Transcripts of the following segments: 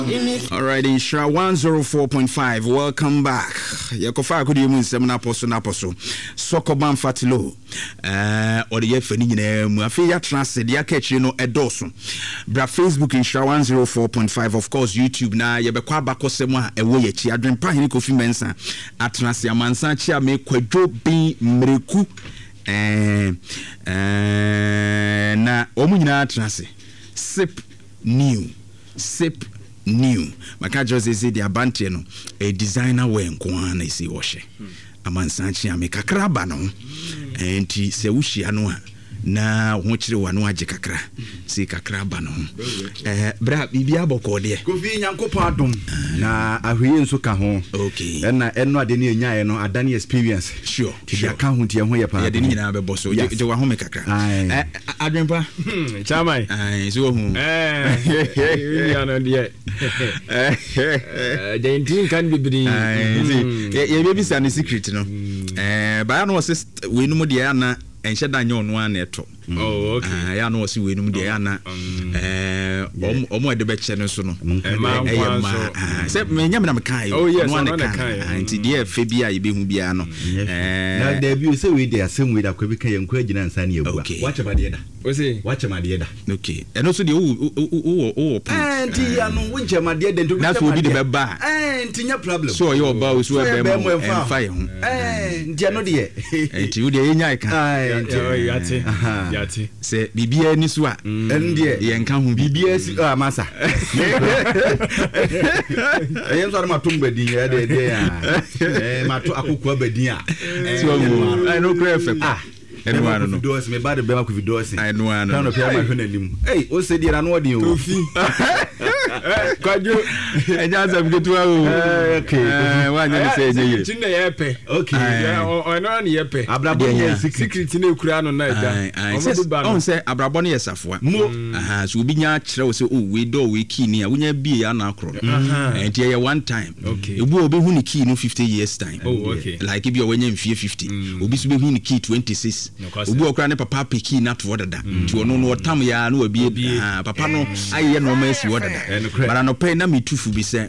All right, Insha 104.5. Welcome back. Yakofa kudi mu nsem na poso. Sokoban Fatilo. Or the fani nyina mu afi ya transit ya catch no edoso. Bra Facebook Insha 104.5, of course YouTube na ye bekwa abakosem a ewo ye chi adwen pa hini Kofi Mensa atranse amansa chi a me kwadwo bin mreku na omu nyina atranse sip new maka Jose say the abante no a designer we nko na isi wo hye amansanchi ame kakra ba no enti se wuhia no a na ho kire wa no age kakra si kakra ba no bra bibia bokode Kofi Nyankopon adom na ahweye nso ka ho okay eno ade ne nyae no adane experience sure ya ka ho tie ho ye pa ade ne nyina be boso je wa ho me kakra adwenpa chamai so hu ya no de the intin kan bibiri ye be bisa ne secret no ba no was we no de ana enche danyo no aneto oh okay ya no wasi we num de ya na omo de be che no so no se me nyam na me kai no na kai anti de fe bia ye be hu bia no na da bi se we de asem we da kwa bi kan yanko agina nsa na yabu wache ma de da o se wache ma de da okay eno so de o anti ya no wunche ma de da na so bi de be ba anti nya problem so you ba o so be mo enfa ye hu ntia no de anti we de nya ka yati se bibia ni so a ndie ye nka hu bibia si masa so ma tumbadi ya de ya ma to akokwa badi a so I no crefe anyone no do me bad be ma ku video si I know no pia ma hwe nanim o se dia na no odin o kwajo ejaza mgetua o okay wa nya se je chinna yepe okay o no na yepe abrabo ye secret na ekura no na eja on se abrabo na yesafoa aha so obi nya kire o se we do we key ni a wonya bi ya na akro enti ye one time ebu obi hu ni key no 50 years time like if you wonya mfie 50 obi so be hu ni key 26 obi okra ne papa peki na to dada ti ono no tam ya na obi papa no aye no ma si dada but no pay na me tufu bi say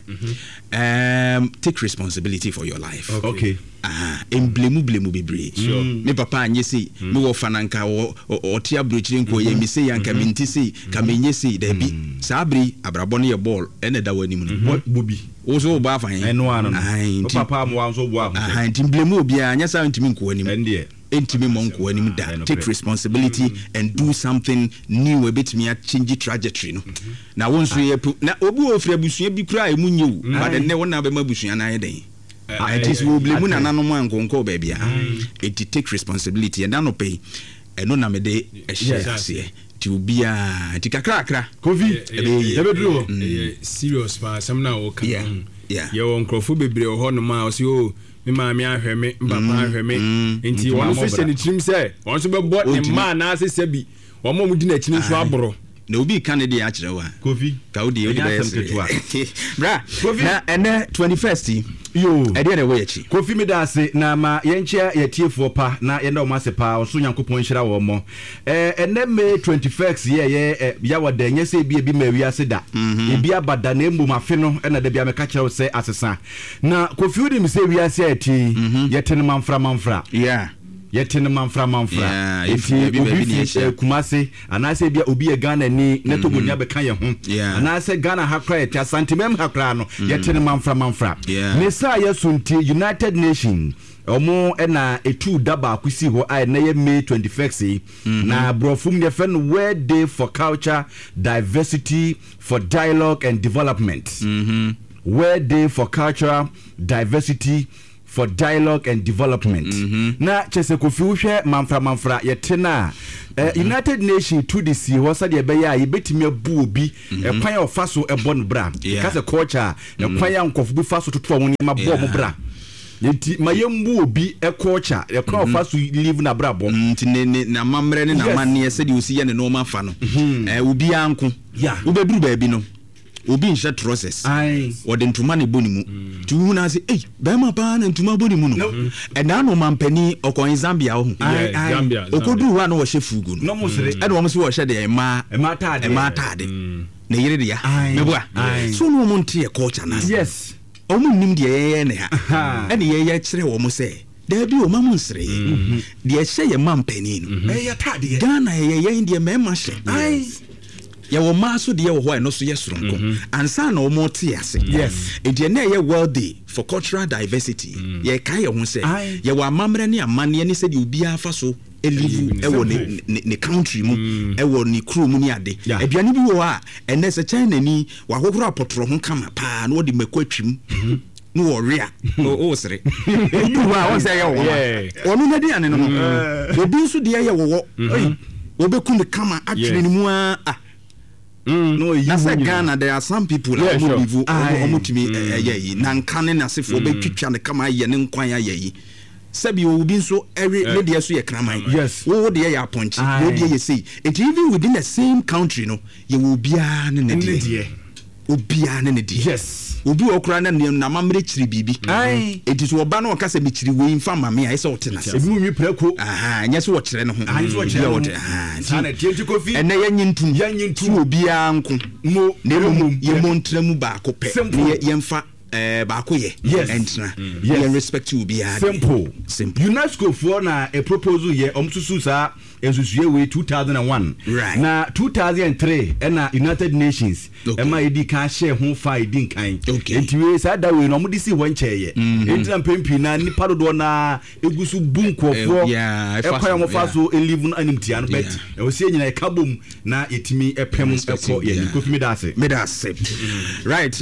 take responsibility for your life okay emblemu bebre me papa anye sei me wo fananka o tia brochire nko ye me sei yanka minti sei ka menye sei da bi sabri abrabo no ye ball ene da wani mu no bobi o so ba fan eno ano papa mo wan so bo a emblemu obi anya sa ntimi nko wani mu intimi monko anim da take responsibility and do something new a bit me a change trajectory no na won so ye na obi ofre abusua bi kura e munyewu but ne wona be mabusua na yeden it is we blame na nanom ankonko ba bia it take responsibility and no pay eno na me de ehye ti obia ti kakra Kofi ebeduro serious pa some na o kan ye won krofo bebre ho no ma o se o me ma me ahwe me papa ahwe me enti won so se ni trim se won so be bo ne ma na asese bi won mo di na chini so aboro na obi kan de a kire wa Kofi ka odi be bra Kofi na ene 21st yo e de we yachi Kofi me da ase na ma yenchia yetiefo pa na ye na o mase pa o so Nyankopon nhira wo mo ene me 21st ye ya wada nye se bi ma wi ase da e bi abada na embu mafe no na da bia me ka kire wo se asesa na Kofi odi mi se wi ase ati yetene manfra yetin manfra if obi kumase anase bia obi e Ghana ni neto bonya be kan ye ho anase Ghana hakra ye tia santimem hakra no yetin manfra ne sa yesunti United Nations omo na etu daba akusi ho ai na ye May 21st na brofum ye fen World Day for Culture, Diversity, for Dialogue and Development. World Day for Culture, Diversity, for Dialogue and Development. Na chese Kofi uhwe manfra yetena United Nations to the sea was said ye be ya yebetimi abu obi kwan ofaso ebon bra kase culture kwan ya nkofu bi faso toto woni ma bo mo bra yenti mayembu obi culture kwan ofaso live na bra bo nti na mamre ne na manne se de osi ye ne no ma fa no obi anko ubeduru ba bi no obi insha process o de ntuma ne boni mu ti hu na se be ma pa na ntuma boni mu no e na no mampani okon Zambia ho Zambia okodu wa no wo hye fugu no mo sere e no mo se wo hye de ma tade na yere dia meboa so no mo ntie culture na yes omo nim de ye ne ha ene ye kire wo mo se da bi o ma mo nsre de hye ye mampani no ya tade Ghana ye de me ma hye ya wo ma so de ye wo ho no so ye soronko ansa na o mo tie ase yes de na ye worthy for cultural diversity ye kai ye ho se ye wo amamre ne amane ne se de obi afa so elivu ewo ne country mu ewo ne crew mu ni ade aduane bi wo a ene se China ni wa kokoro apotro ho kama pa na wo de mako atwim no worry o sere odu wa o se ye wo onu na de ane no obi nso de ye wo wo be ku ne kama atwene mu a no you say Ghana there are some people who live omutimi yeyi na nkane na sefo be twitwa ne kama ye ne nkwan yeyi sabi obi nso every lady so ye kraman yes wo de ye aponchi wo de ye say it even within the same country no ye wo bia ne ne de obia ne de yes obi okura na na mamre chiri bibi it is oba na okasa me chiri we mfa mame ai se wotena se ebi mu prako nya se wo kire ne ho sana tienti kofi ene ye nyintum obia nko mo ne mo ye montramu ba ko pe ye mfa baako ye entra ye respect to be simple UNESCO for na a proposal ye omsusu sa ensusuye we 2001 na 2003 na United Nations ema edi ka share ho fa edi nkan enti we sa da we no mo disi ho ncheye enti na pempi na nipa do na egusu bunkofo ekwa mo fa so elive no animtia no bet e wo se nyina e kabom na yetimi epem ekọ ye kofi medase right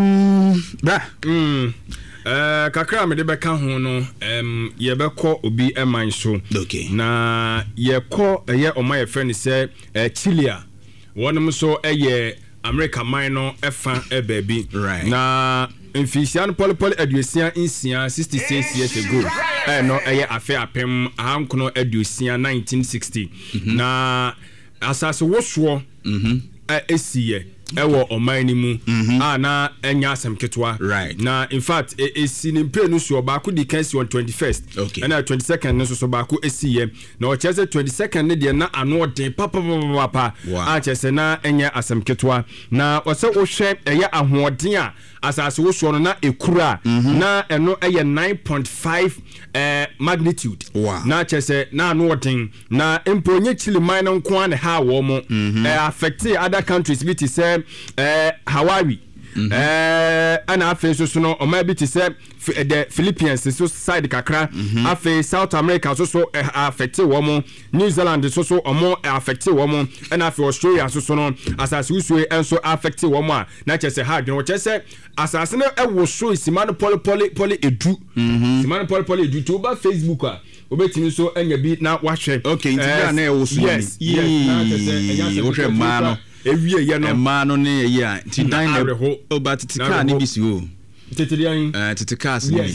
kakra me de beka ho no ye beko obi eman so na ye ko ye oma ye friend say Chilia wonom so ye America man no efa baby na infisian polipoli aduosia insia 66 years ago no ye afa apem ahankono aduosia 1960 na asase woso esiye ewo omani mu na enya asem ketwa na in fact esi ne mpre no so ba ko di kansi on 21st na 22nd no so ba ko esiye na o chese 22nd ne de na ano de papa a chese na enya asem ketwa na o se wo hwe eya ahoɔden a asase wo so no na ekura na eno eye 9.5 magnitude na chese na ano den na emponye chiliman no nko an ha wo mo affect other countries bit say Hawaii ana afi so no o ma bi ti say the Philippines so side kakra afi South America so affect wo mo New Zealand so o mo affect wo mo ana afi Australia so no asase usue enso affect wo mo na chese ha dwen wo chese asase no e wo so simano poly edu simano poly edu to ba Facebook a obetimi so anya bi na wahwe okay ntia na e wo so yes na chese wo hwe ma no ewie ye no ma no ne ye a ti dan na obatitika ne bisi o tetirian tetika se ni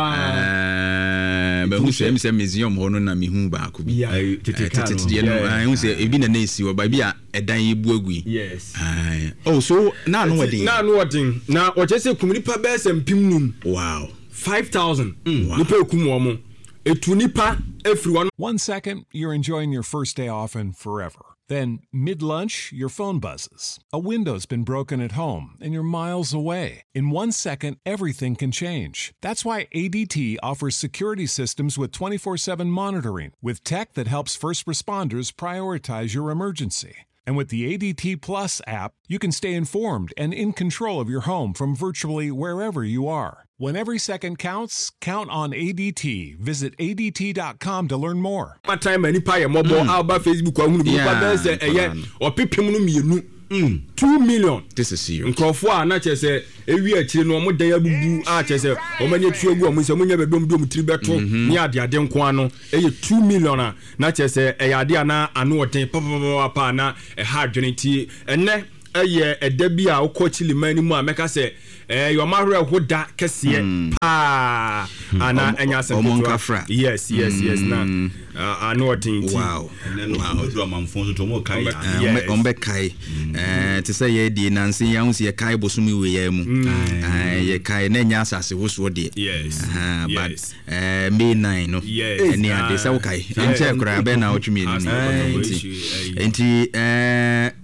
ba hu se museum ho no na mi hu ba ko bi tetika no hu se ebi na esi wo ba bi a edan ebu agui yes oh so na no wedding na o chese kumnipa be se mpim num wow 5000 nipa ekum wo mo etu nipa everyone 1 second you're enjoying your first day off and forever. Then, mid-lunch, your phone buzzes. A window's been broken at home, and you're miles away. In 1 second, everything can change. That's why ADT offers security systems with 24/7 monitoring, with tech that helps first responders prioritize your emergency. And with the ADT Plus app, you can stay informed and in control of your home from virtually wherever you are. When every second counts, count on ADT. Visit ADT.com to learn more. My time any pie mobile alba Facebook or pipim no mienu 2 million. This is serious. Nkofo a na chese ewi akire no mo dan abubu a chese o manye tuagu o mo se mo nya bebom do mo tiri beto ni ade nko ano 2 million a na chese ade ana ano oden papa na ha adwene ti enne edabi a ukọ Chiliman mu a meka se your mahre hoda kese pa ana enya sempetra yes na ano otin ti wow do amanfo to mo kai ombe kai te say ye di nansi ya unsi ye kai bosumi we ye mu ye kai na nya asase wo so de but May 9 no eni ade se wo kai enche kura be na otwumi ni enti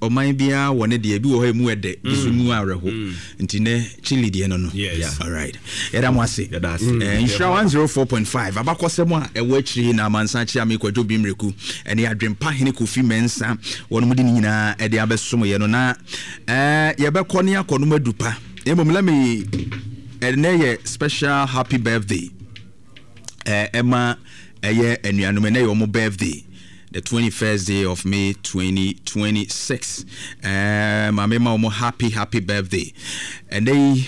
oman bia wone de bi wo ha mu ede bisu mu areho ntine chili de no no. All right. Yeda mo ase. Insha 104.5 abakosem a ewo akiri na mansa chi amekwadwo bimreku ene adwempa hene Kofi Mensa wono mu de nyina ede abesom ye no na yebekọ ne akọ no madupa let me ene special happy birthday Emma enuanum ene your birthday the 21st day of May 2026 mama mo happy birthday and they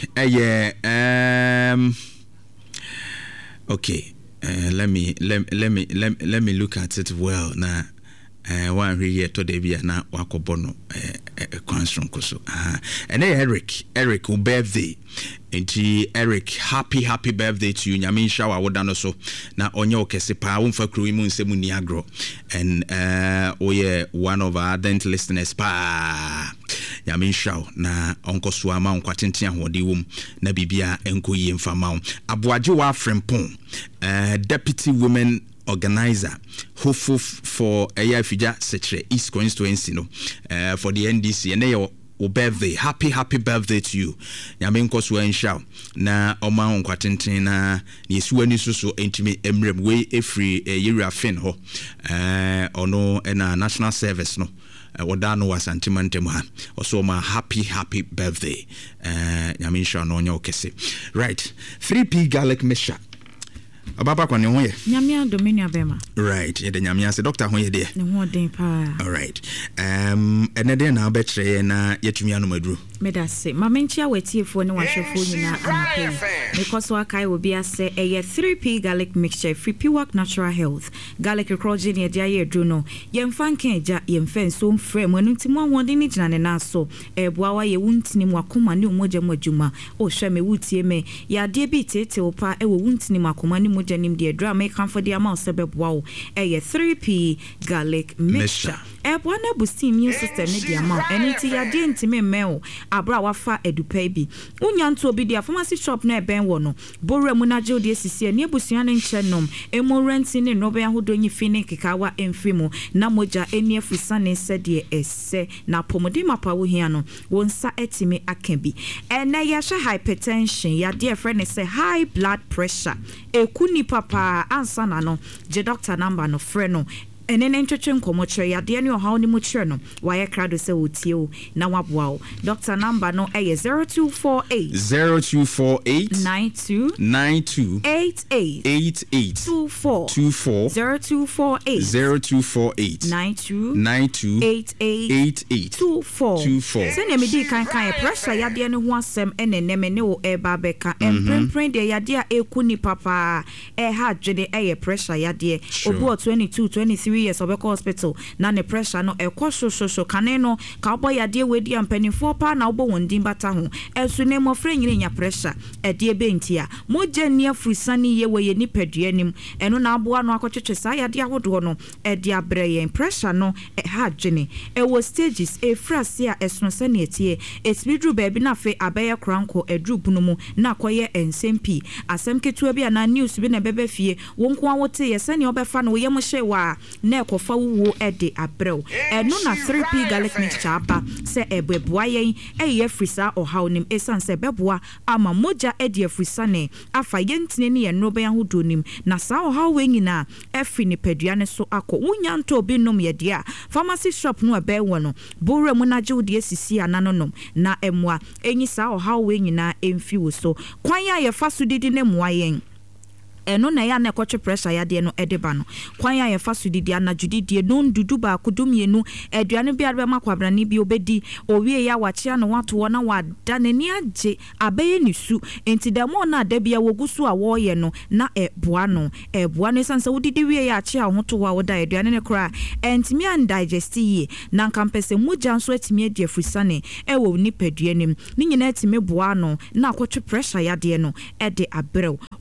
okay let me look at it well now. One here to Davia na wakobono constron koso and Eric who birthday and Eric happy birthday to you nyamin shower wodano so na onyo kese pa wonfa kru mu nsemu ni agro and one of our ardent listeners pa nyamin shower na onko so ama onko atenten ahode wom na bibia enko yi mfa ma aboaje wa frempon deputy women organizer hopeful for Fija Setre East constituency no for the NDC and your birthday happy birthday to you nyame nkoso ensha na oma onkwatenten na yesu ani so entimi emrem we efri yeri afen ho ono na national service no wodano wasantimantem ha also ma happy birthday nyame nsha no onyo kese right 3P garlic mixture Ababa kwa ne ho ye nyamia dominion abema right ye de nyamia se doctor ho ye de ne ho den pa all right ene de na obekire na yetumi anomaduru medase mamenchia wetiefo ne wahwefo nyina anape because wakai obi ase eye 3P garlic mixture free pure natural health garlic recrogen ye dia ye dru no ye mfanka eja ye mfen so mfrɛ mu anuntimu awode ni gina ne na so eboawa ye wuntini mu akoma ne omoja mu adwuma o hwɛ me wutie me ya de bi tete opa ewo wuntini mu akoma ne moja nim de drama kan for the amount sebeboa o eye 3P garlic mixture eboa na boost immune system ne de amount eniti ya de ntime meo abra wafa edupa bi unya nto obi dia pharmacy shop na eben wo no borra mu na je odi esisi ne abusua ne nchenom emo rent ne no be ahodo nyi fini kekawa emfimu na moja eni afusa ne sede esse na pomode mapa wo hia no wonsa etimi aka bi ena ya hwe hypertension ya de friend ne say high blood pressure ekuni papa ansa na no je doctor number no frɛ no enene ntwetwe nkomokyere yade ne ohaw ne mokyere no waye krado se wotie na waboa o doctor number no eye 0248 92 88 24 0248 92 88 24 sene medi kan pressure yade ne ho asem eneneme ne wo eba beka emprempren de yade a ekuni papa ha dwede eye pressure yade obu 22 23 years obeko hospital na ne pressure no ekwo kane no ka obo yade wedi ampanifo pa na obo wondin bata ho esu ne mofre nyine nya pressure ede bentia moja ni afrisani ye we ni peduanim eno na aboa no akotwetwe sa yade ahodo no ede abreye pressure no ha dwene ewo stages frase a esono sane etie esbidru baabi na fe abeye kranko edru bunu mu na koye ensempi asem ketua bi na news bi na bebe fie wonko awote ye sane obefa no ye mo hye wa na ekofa wo ede abrɛw eno na 3P garlic mixture aba se ebeboa yen eye frisa ohaw nim esanse beboa ama moja ede frisa ne afa yentine ne yenro be ahodo nim na sa ohaw we nyina efi ne padua ne so akɔ wonya nto obi nom ye de a pharmacy shop no ebe wo no borɛ mu na je wode asisi ananonom na emwa enyi sa ohaw we nyina emfi wo so kwan ya ye fa so didi ne moa yen eno na ya na ekotwe pressure ya de no edeba no kwan ya fa so didi anadwudidie no ndudu ba kodumienu aduane bi arbe makwabrane bi obedi owie ya wache no wato na wada nani age abeye nisu enti demo na da bia wogusu a wo ye no na eboa no sansa wodidi wie ya ache a hoto wa woda aduane ne kra entimi an digest yi na nkampese muja nso atimi adi afrisane ewo ni paduanim ni nyina atimi boa no na akotwe pressure ya de no ede abrew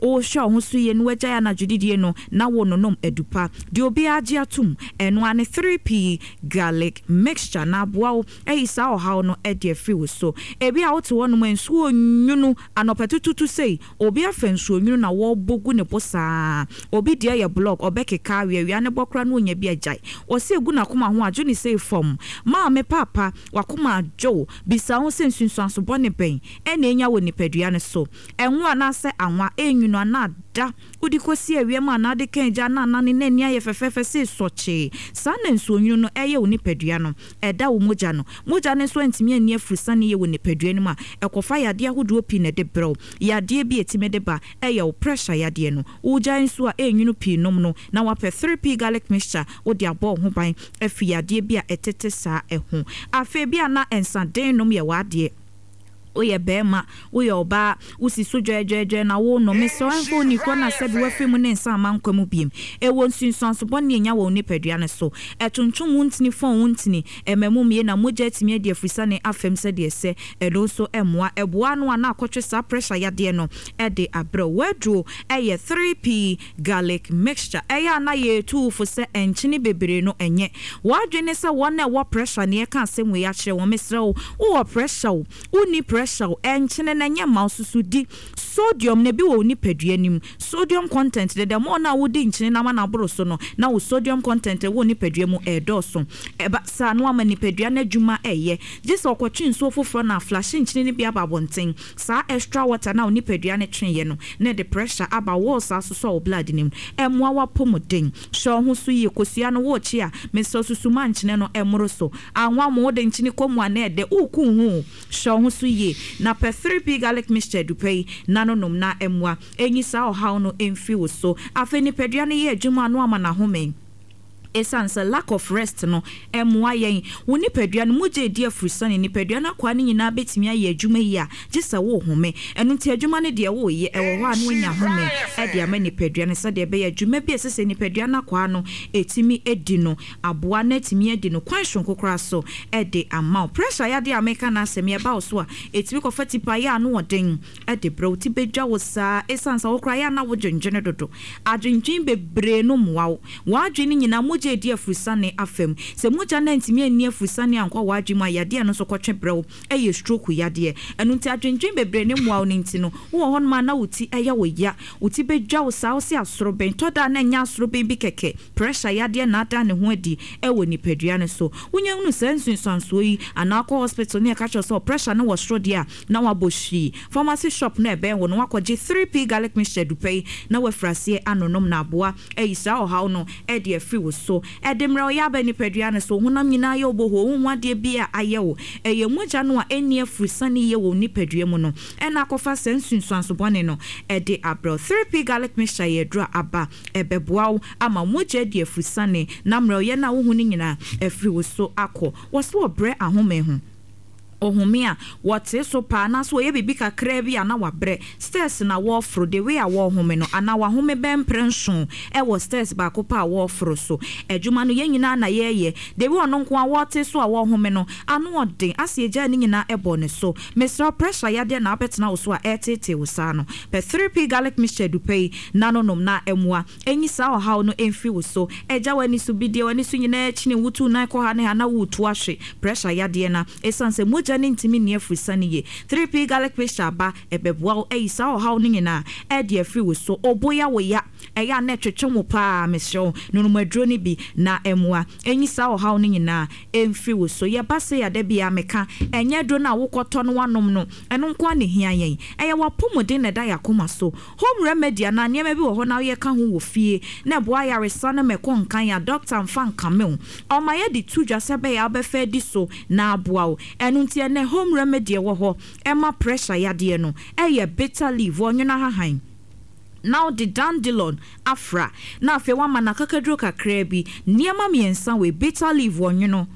o sha ho so ye no agya ya na dwedidie no na wo nonom adupa de obi agye atum eno ane 3p garlic mixture na boa isa ohaw no e de free wo so ebi a wote wonom ensuo nwunu anopetututu sei obi afensuo nwunu na wo bogu ne posa obi de ya block obekeka awia ne bokra no onya bi agya o se egu na koma ho adwo ni sei form ma me papa wakoma adwo bisa ho sensunsu anso bone ben ena enya wo nipadua ne so enwo anase anwa enwunu anada udikosi awia ma na de kenja na nane nani aye fefefe se soche sa na nsuo nwunu no eye wo nipadua no eda wo moja ne so antimi ani afurusane ye wo nipadua no ma ekofa yade ahodo pi ne de brew yade bi etime de ba eye wo pressure yade no uja nso a enwunu pi nom no na wape 3p garlic mixture wo de abo ho ban afi yade bi a etete sa eho afi bi ana ensaden nom ye wade oye bema oye oba usi sojejege na wo no meso anfo ni ko na sebi wafi mu ne nsa amankwa mu biem e won sunsanso bone nya wo ni padua ne so etuntum wuntini fon wuntini ememu me na moja timi de afrisa ne afem se de se edo so emwa eboa no na akotwe sa pressure yade no e de abro wedro eye 3p garlic mixture eye na ye 2 for se enchini bebre no enye wadwene se won na wo pressure ne ka asem we ya kire wo mesre wo pressure uni pressure enchine na nya maususu di sodium ne bi wo ni padua nim sodium content de mo na wo di nchine na ma na boro so no na wo sodium content wo ni padua mu edoso eba sa no ama ni padua na dwuma eye just okotwe nso foforo na flash nchine ne bi aba bonten sa extra water na wo ni padua ne twenye no na the pressure aba wo sa so blood nim emwa wa pomoden sho ho so ye kosua no wo chi a meso susuma nchine no emro so anwa mo de nchine komu ana ede uku hu sho ho so ye na per 3p garlic mixture du pay nanonom na emwa enyisa ohaw no emfi wo so afeni padua ne ye adwuma no ama na home esanse lack of rest no emwa yen woni padua no muje di afurusane ni padua na kwa ne nyina betimi aye adwuma yi a gisa wo home enu nti adwuma ne de wo ye ewo ho anu nya home e de ama ni padua ne sade be adwuma bi esese ni padua na kwa no etimi edi no aboa na etimi edi no kwan hwonkokora so e de ama pressure ya de ameka na asemi eba so a etimi ko fatipa ya no oden e de bro ti bedwa wo sa esanse wo kra ya na wo dwenjene dodo adwendwen bebre no mwa wo adwene nyina je di afurusane afem se moja na ntimi ani afurusane ankwa wadwuma yade no so kwotwe brew eye stroke yade enu nti adwendwen bebre ne mwa oni nti no wo hon ma na wuti eya wo ya wuti bedwa wo sa wo se asoro ben toda na nya asoro ben bi keke pressure yade na ada ne ho adi ewo ni padua ne so wonya hunu sensunsanso yi anakọ hospital ne ka cho so pressure no wo soro dia na waboshi pharmacy shop na ebe wo no wakọje 3p garlic mixture du pay na wafrase anonom na aboa eyisa ohaw no e de free wo so edemra oya ba ni padua ne so honam nyina ye oboho nwade bia ayewo eye moja no a eni afurusane ye wo ni padua mu no ena akofa sensunsanso bone no e de abro 3p garlic mixture ye dra aba ebeboa ama moja de afurusane na mra oya na wo hu ni nyina free wo so akọ wo so obre ahome ho ohumia wote so pa na so ye bibi kakra bi ana wabre stairs na wo fro de we a wo home no ana wa home ben prenson e wo stairs ba ko pa wo fro so adwuma no ye nyina na ye de we ono nko a wote so a wo home no anu odin ase eja ni nyina ebo ne so mesra pressure ya de na betena wo so a etete wo sa no per 3p garlic mixture du pay nanonom na emwa enyisa o haw no emfi wo so eja wani so bidie wani so nyina chine wutu na ko ha ne ana wutu ahwe pressure ya de na esanse moja ntimi ne afurusane ye 3p garlic mixture ba ebeboa eyisa o haw ni na e de afri wo so oboya wo ya eya na twetwemo pa mesho no madro ni bi na emwa enyisa o haw ni na emfi wo so ye base ya da bia meka enye dro na wokoto no wanom no eno nko ane hia yen eye wapomode na da yakoma so home remedy na niam bi wo ho na ye ka ho wo fie na boa ya resane meko nkan ya doctor mfa nkame o ma ye di tudwa sebe ya obefa di so na aboa o eno nti ne home remedy wo ho ema pressure yade no eye bitter leaf onwena hahan now the dandelion afra na afi wa mana kakadro kakra bi niema miensa we bitter leaf onwono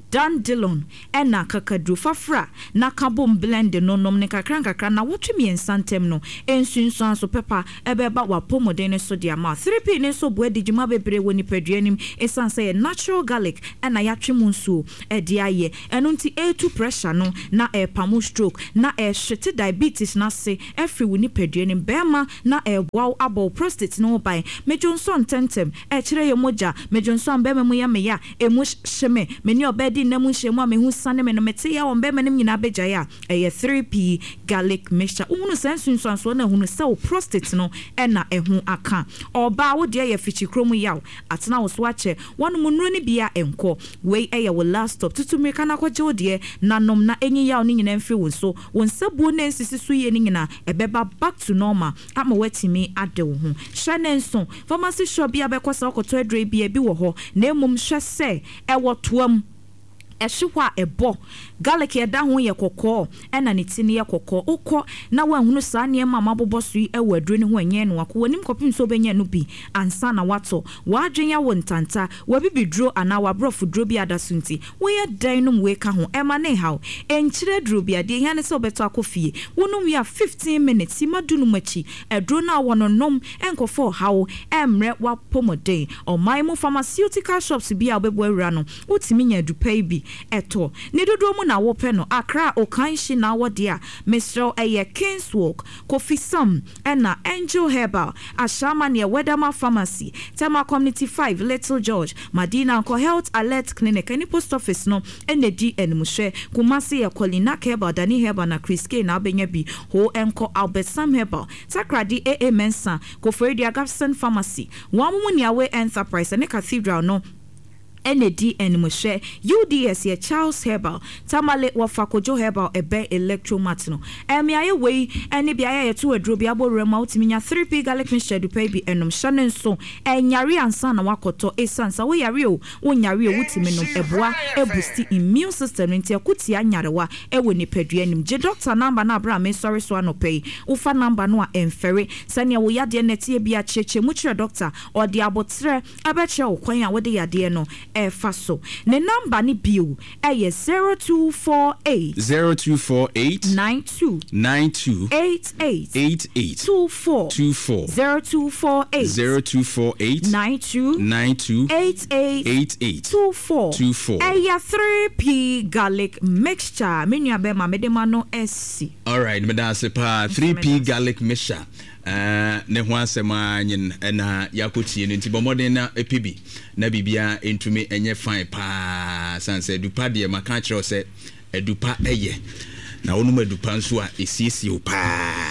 dandelion ena kakadru fafra na kabom blend no nom ne kakra na wotwe miensantem no ensunsuan so pepa ebeba wapomode ne so dia ma 3p ne so boa digima bebre woni paduanim esan say natural garlic ena yatwe munsuo edi aye eno nti A2 pressure no na pamu stroke na shete diabetes na se every woni paduanim bema na boa abo prostate no by mejonson tentem kire ye moja mejonson bema mu ya meya emu hyeme meni obedi na mu hyemu a mehu sane me no mete ya won bema nim nyina beja ya 3p garlic mixture unu sensunson so na hunu se prostate no ena ehu aka oba wo de ye fichi kromu yaw atena wo so ache wonu munuro ni bia enko we eye wo last stop tutumi kana kwaje wo de na nom na enyi yaw ni nyina mfi wo so won sabu na nsisi so ye ni nyina ebeba back to normal ama watimi ade wo hu hwanenso pharmacy shop bia bekosa okoto adre bia bi wo ho na emum hwe se ewo toam ehwa ebo garlic yeda ho ye kokko ena ne tini ye kokko ukọ na wanhunu saa ne mama boboso yi ewo adre ne ho enye no akwonim kopim so benya no bi ansa na wato wadwen ya wontanta wabibidro ana wabrofu dro bi adasunti wo ye dan no we ka ho ema ne haw enchire dro bi ade hia ne so beto akofie wonum ya 15 minutes madunu machi edro na wononom enkofo haw emre wapomode o maimu pharmaceutical shops bi a obebo awura no utimi nya dupai bi eto ni dodo mu na wope no Accra Okanshi na wodia Mr. Eye Kingswalk Kofi Sam ena Angel Herbal Ashama near Wedama Pharmacy Tema Community 5 Little George Madina Uncle Health Alert Clinic any post office no ene di enmushe Kumasi ya Kolina Herbal Dani Herbal na Chris K na benye bi ho enko Albert Sam Herbal Takradi AA Mensa Kofredi Agapson Pharmacy Wamu niawe Enterprise ene Cathedral no ND enmushe UDS ye Charles Herbal Tamale Wafakojo Herbal ebe electromat no aye we ene bia ye to adro bia borema utiminya 3p garlic mixture du pay bi enom hyanen so enyare ansa na wakoto esansa wo yare o wonyare o utiminom eboa eboost immune system nti akuti anyarewa ewo ni paduanim je doctor number na bra me sorry so anopay ufa number no a emfere sane wo yade netie bia cheche mu kire doctor or de abotre abeche wo kwan a wo de yade no faso ne number ni biu 0248 92 88 24 0248 92 88 24 3p garlic mixture menu abema medema no esi. All right, medase pa 3p garlic mixture ne ho asema nyin na yakotie nti bomode na epibi na bibia entumi enye fine pa sanse edupa de maka kire se edupa eye na wonu edupa nso a esiesi o pa